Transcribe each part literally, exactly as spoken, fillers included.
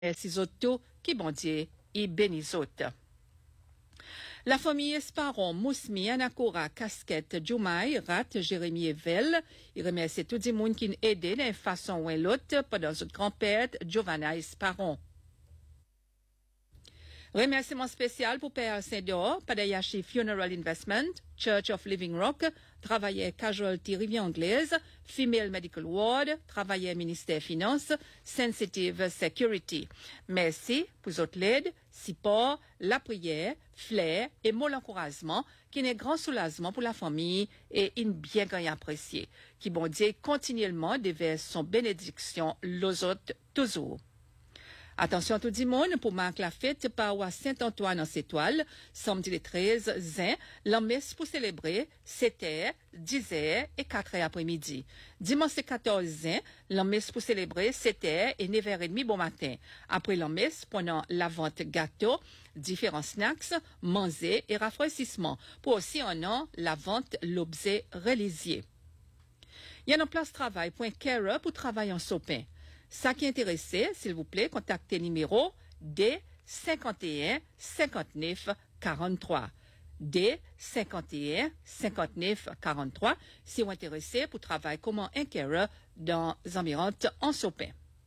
Merci autres qui bon Dieu et bénis autres. La famille Esparon, Mousmi, Anakora, Casquette, Jumai, Rat, Jérémy et Vel. Il remercie tout le monde qui nous aide d'une façon ou l'autre pendant notre grand-père Giovanna Esparon. Remerciement spécial pour Père Saint-Dor, Padayashi Funeral Investment, Church of Living Rock, travailleur Casualty Rivière Anglaise, Female Medical Ward, travailleur Ministère Finances, Sensitive Security. Merci pour votre aide, support, la prière, flair et mot d'encouragement qui n'est grand soulagement pour la famille et une bien gagne appréciée. Qui bon Dieu continuellement déverse son bénédiction les autres toujours. Attention tout le monde pour marquer la fête par Saint-Antoine en Sétoile, samedi le treize juin, la messe pour célébrer sept heures, dix heures et quatre heures après-midi. Dimanche le quatorze juin, la messe pour célébrer sept heures et neuf heures trente bon matin. Après la messe, pendant la vente gâteau, différents snacks, manger et rafraîchissement. Pour aussi un an, la vente l'objet religieux. Il y a un place travail point care pour travailler en sopin. Ça qui est intéressé, s'il vous plaît, contactez le numéro D cinquante et un cinquante-neuf quarante-trois. D cinquante et un cinquante-neuf quarante-trois si vous êtes intéressé pour travailler comme un carer dans les environs en Sopin.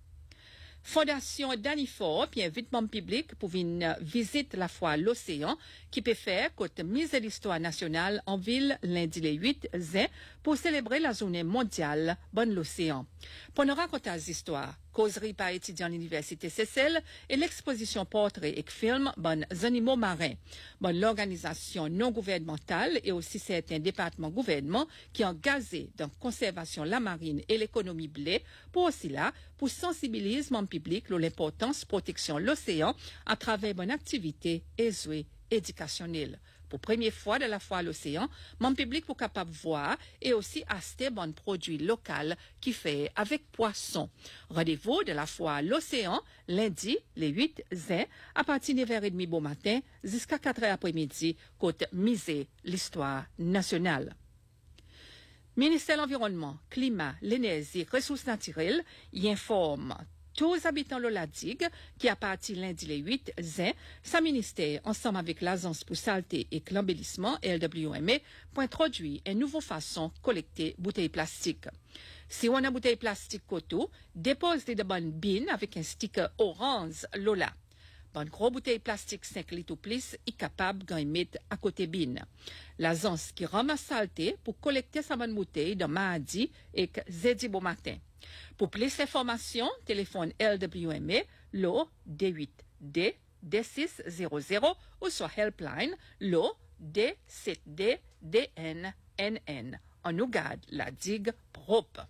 Fondation Danifort, puis invitement public pour une visite la fois l'océan qui peut faire côté mise de l'histoire nationale en ville lundi le huit juin pour célébrer la journée mondiale Bonne l'océan. Pour nous raconter les histoires, causerie par étudiants à l'université Cécile et l'exposition portrait et film Bonnes animaux marins. Bonne l'organisation non gouvernementale et aussi certains départements gouvernement qui ont gazé dans conservation la marine et l'économie blé pour aussi là pour sensibiliser mon public sur l'importance de protection de l'océan à travers bonne activité et jouets éducationnels. Pour première fois de la fois à l'océan, mon public pour capable voir et aussi acheter bon produits locaux qui fait avec poisson. Rendez-vous de la fois à l'océan lundi, le huit juin, à partir de neuf heures trente bon matin jusqu'à quatre heures après-midi, côté Musée l'histoire nationale. Ministère de l'Environnement, Climat, l'Énergie, Ressources naturelles y informe tous les habitants de la digue qui à partir lundi le huit juin, sa ministère, ensemble avec l'Agence pour saleté et l'embellissement, L W M A, pour introduire une nouvelle façon de collecter bouteilles plastiques. Si on a bouteille plastique coteau, dépose-les de bonnes bines avec un sticker orange Lola. Bonne gros bouteille plastique cinq litres ou plus est capable d'en mettre à côté bine. L'agence qui ramasse saleté pour collecter sa bonne bouteille de mardi et jeudi bon matin. Pour plus d'informations, téléphone L W M A, l'O D huit D D six zéro zéro ou sur Helpline, l'O D sept D D N N N. On nous garde la digue propre.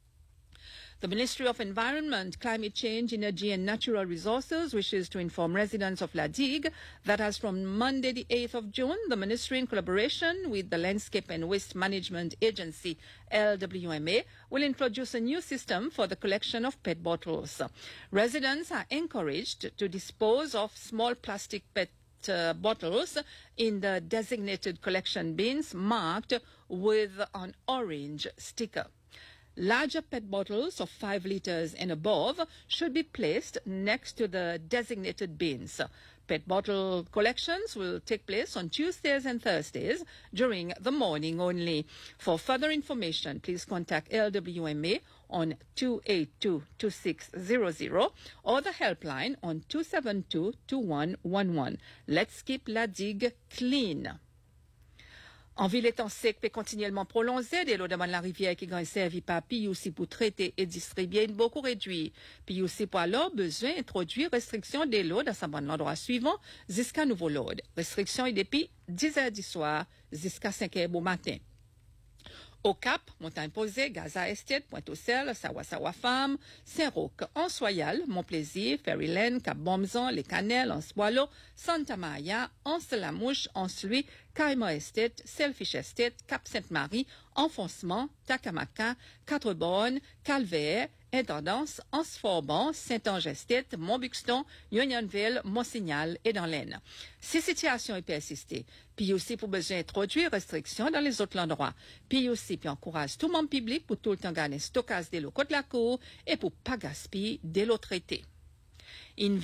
The Ministry of Environment, Climate Change, Energy and Natural Resources wishes to inform residents of La Digue that as from Monday the eighth of June, the Ministry in collaboration with the Landscape and Waste Management Agency, L W M A, will introduce a new system for the collection of P E T bottles. Residents are encouraged to dispose of small plastic P E T uh, bottles in the designated collection bins marked with an orange sticker. Larger P E T bottles of five liters and above should be placed next to the designated bins. P E T bottle collections will take place on Tuesdays and Thursdays during the morning only. For further information, please contact L W M A on two eight two, two six zero zero or the helpline on two seven two, two one one one. Let's keep La Digue clean. En ville étant sec peut continuellement prolonger des l'eau de la rivière qui gagne servi par P U C pour traiter et distribuer une beaucoup réduit. P U C pour alors besoin d'introduire restriction des lots dans sa bonne endroit suivant jusqu'à nouveau load. Restriction est depuis dix heures du soir jusqu'à cinq heures du matin. Au Cap, Montagne Posée, Gaza Estate, Pointe-aux-Celles, Sawa-Sawa Farm, Saint-Roch, Anse-Royal, Mont-Plaisir, Ferryland, Cap-Bomzon, Les Canelles, Anse-Boileau, Santa Maria, Anse-la-Mouche, Anse-Louis, Caïma Estate, Selfish Estate, Cap-Sainte-Marie, Enfoncement, Takamaka, Quatre-Bornes, Calvaire, Intendance, Anse-Forban, Saint-Ange Estate, Mont-Buxton, Unionville, Mont-Signal et dans l'Aisne. Si situation est persistée, P U C pour besoin d'introduire restrictions dans les autres endroits. P U C puis encourage tout le monde public pour tout le temps gagner stockage des locaux de la cour et pour pas gaspiller des lots traités. In